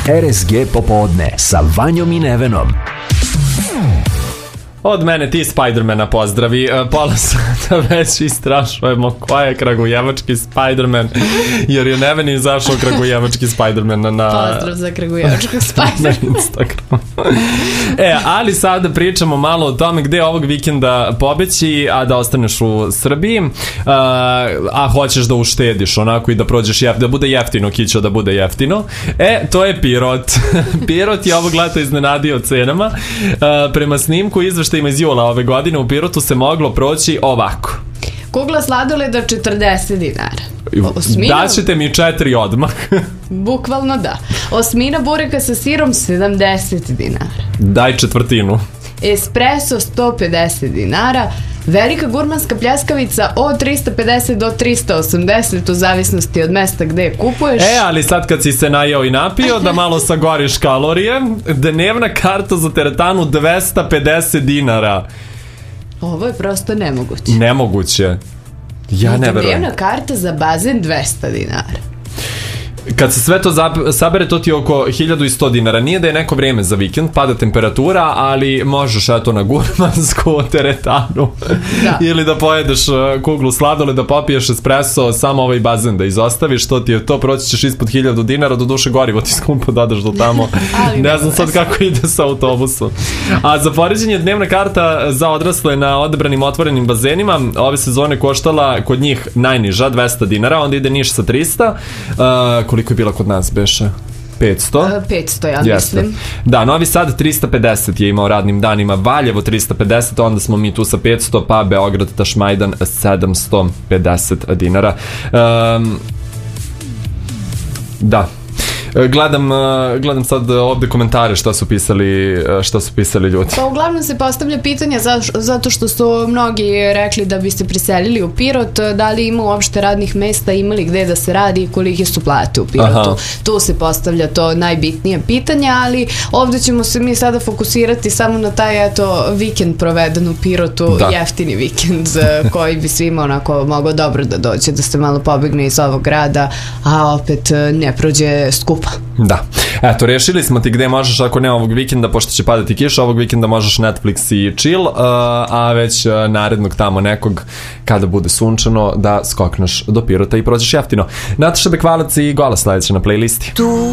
RSG popodne sa Vanjom i Nevenom. Od mene ti Spidermana pozdravi. Pola sata već istrašujemo koja je kragujevački Spiderman, jer je Neven izašao kragujevački Spiderman na... Pozdrav za kragujevačkog Spidermana. Na Instagramu. Ali sada pričamo malo o tome gde ovog vikenda pobeći, a da ostaneš u Srbiji, a hoćeš da uštediš onako i da prođeš da bude jeftino, kićo da bude jeftino. To je Pirot. Pirot je ovog leta iznenadio cenama. Prema snimku izveštajima iz jula ove godine u Pirotu se moglo proći ovako. Kugla sladoleda 40 dinara. Daćete mi 4 odmah. Bukvalno da. Osmina bureka sa sirom 70 dinara. Daj četvrtinu. Espresso 150 dinara. Velika gurmanska pljeskavica od 350 do 380 u zavisnosti od mesta gde je kupuješ. Ali sad kad si se najeo i napio, da malo sagoriš kalorije, dnevna karta za teretanu 250 dinara. Ovo je prosto nemoguće. Nemoguće. Ja ne verujem. Dnevna karta za bazen 200 dinara. Kad se sve to sabere, to ti je oko 1100 dinara. Nije da je neko vrijeme za vikend, pada temperatura, ali možeš eto na gurmansku teretanu ili da pojedeš kuglu sladole, da popiješ espresso, samo ovaj bazen da izostaviš, to ti je to, proći ćeš ispod 1000 dinara, do duše gorivo ti skupo dodaš do tamo. Ne znam sad kako ide sa autobusom. A za poređenje, dnevna karta za odrasle na odabranim otvorenim bazenima ove sezone koštala kod njih najniža 200 dinara, onda ide Niš sa 300. Koliko je bila kod nas, beše? 500? 500, ja mislim. Da, Novi Sad 350 je imao radnim danima, Valjevo 350, onda smo mi tu sa 500, pa Beograd, Tašmajdan 750 dinara. Da. Gledam sad ovde komentare šta su pisali ljudi. Pa uglavnom se postavlja pitanje zato što su mnogi rekli da bi se preselili u Pirot, da li ima uopšte radnih mesta, ima li gde da se radi i kolike su plate u Pirotu. Tu se postavlja to najbitnije pitanje, ali ovde ćemo se mi sada fokusirati samo na taj vikend proveden u Pirotu, jeftini vikend koji bi svima onako mogao dobro da dođe, da se malo pobegne iz ovog grada, a opet ne prođe skup. Da. Eto, rešili smo ti gde možeš, ako ne ovog vikenda, pošto će padati kiša, ovog vikenda možeš Netflix i chill, a već narednog tamo nekog, kada bude sunčano, da skokneš do Pirota i prođeš jeftino. Nataša Bekvalac i Gola sledeća na playlisti.